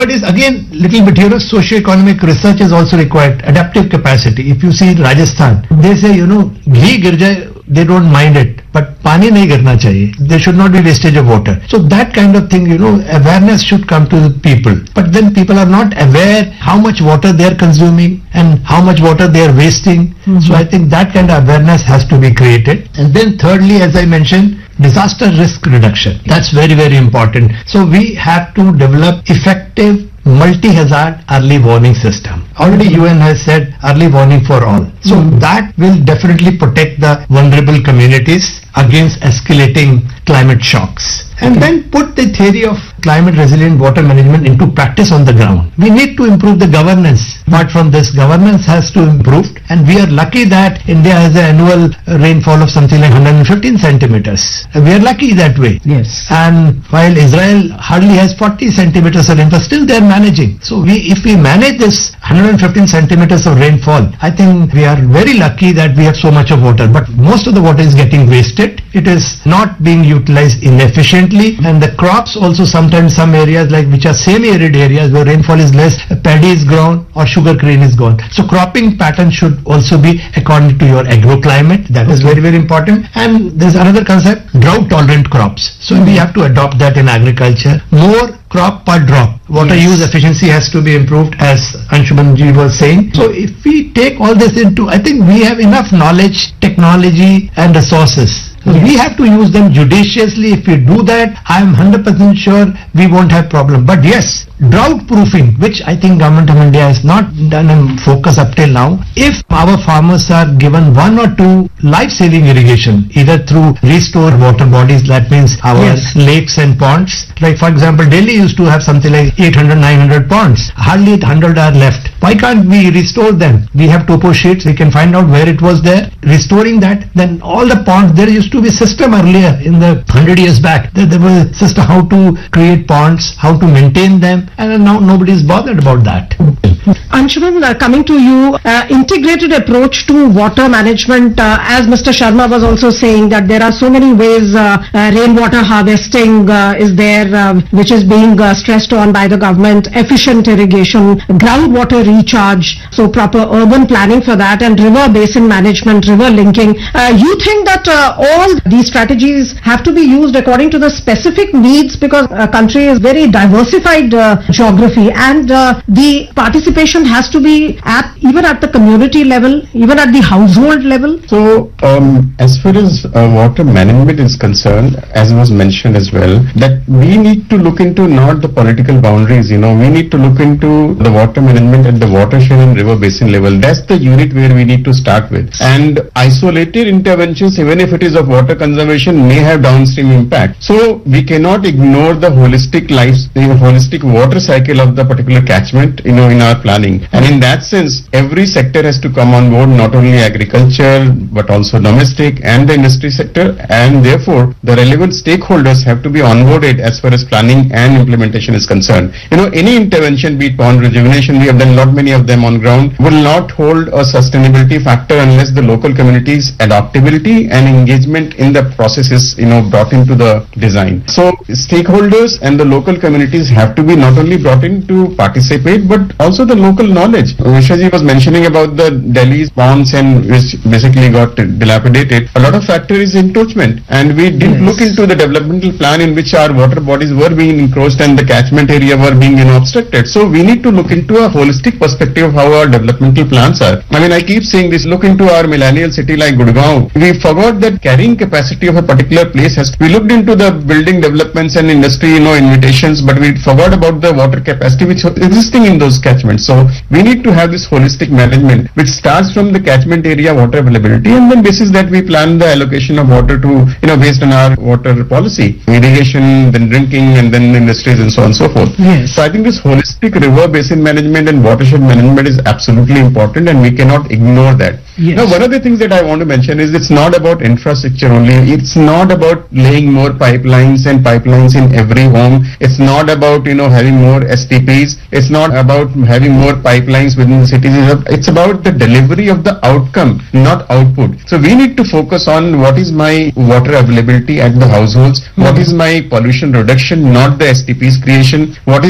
But it's again little bit here of socio-economic research is also required, adaptive capacity. If you see Rajasthan, they say, ghee gir jaye, they don't mind it, but pani nahi girna chahiye. There should not be wastage of water. So that kind of thing, awareness should come to the people. But then people are not aware how much water they are consuming and how much water they are wasting. So I think that kind of awareness has to be created. And then thirdly, as I mentioned, disaster risk reduction. That's very, very important. So we have to develop effective multi-hazard early warning system. Already UN has said early warning for all. So that will definitely protect the vulnerable communities against escalating climate shocks. And then put the theory of climate resilient water management into practice on the ground. We need to improve the governance. Apart from this, governance has to improve, and we are lucky that India has an annual rainfall of something like 115 centimeters. We are lucky that way. Yes. And while Israel hardly has 40 centimeters of rainfall, still they are managing. So if we manage this 115 centimeters of rainfall, I think we are very lucky that we have so much of water. But most of the water is getting wasted. It is not being utilized inefficiently, and the crops also sometimes some areas like which are semi-arid areas where rainfall is less, paddy is grown or sugar cane is gone. So cropping pattern should also be according to your agroclimate. That is very, very important. And there's another concept, drought tolerant crops. So we have to adopt that in agriculture. More crop per drop. Water use efficiency has to be improved, as Anshuman ji was saying. So if we take all this into, I think we have enough knowledge, technology and resources. We have to use them judiciously. If we do that, I am 100% sure we won't have problem. But yes, drought proofing, which I think Government of India has not done a focus up till now. If our farmers are given 1 or 2 life-saving irrigation, either through restored water bodies, that means our lakes and ponds. Like for example, Delhi used to have something like 800, 900 ponds. Hardly 100 are left. Why can't we restore them? We have topo sheets. We can find out where it was there. Restoring that, then all the ponds, there used to be system earlier in the 100 years back. There was a system how to create ponds, how to maintain them, and now nobody is bothered about that. Anshuman, coming to you, integrated approach to water management, as Mr. Sharma was also saying that there are so many ways, rainwater harvesting is there, which is being stressed on by the government, efficient irrigation, groundwater recharge, so proper urban planning for that, and river basin management, river linking. You think that all these strategies have to be used according to the specific needs, because a country is very diversified geography, and the participation has to be even at the community level, even at the household level. So as far as water management is concerned, as was mentioned as well, that we need to look into not the political boundaries, we need to look into the water management at the watershed and river basin level. That's the unit where we need to start with. And isolated interventions, even if it is of water conservation, may have downstream impact. So we cannot ignore the holistic holistic water cycle of the particular catchment, in our planning. And in that sense, every sector has to come on board, not only agriculture, but also domestic and the industry sector. And therefore, the relevant stakeholders have to be onboarded as far as planning and implementation is concerned. Any intervention, be it pond rejuvenation, we have done many of them on ground, will not hold a sustainability factor unless the local community's adaptability and engagement in the process is, brought into the design. So stakeholders and the local communities have to be not only brought in to participate, but also the local knowledge. Vishwaji was mentioning about the Delhi's ponds and which basically got dilapidated. A lot of factor is encroachment, and we didn't look into the developmental plan in which our water bodies were being encroached and the catchment area were being obstructed. So we need to look into a holistic perspective of how our developmental plans are. I keep saying this, look into our millennial city like Gurgaon. We forgot that carrying capacity of a particular place we looked into the building developments and industry, invitations, but we forgot about the water capacity which was existing in those catchments. So we need to have this holistic management which starts from the catchment area water availability, and then basis that we plan the allocation of water to, based on our water policy, irrigation, then drinking, and then industries and so on and so forth. So I think this holistic river basin management and watershed management is absolutely important, and we cannot ignore that. Now, one of the things that I want to mention is it's not about infrastructure only. It's not about laying more pipelines in every home. It's not about, having more STPs. It's not about having more pipelines within the cities. It's about the delivery of the outcome, not output. So we need to focus on what is my water availability at the households, what is my pollution reduction, not the STPs creation, what is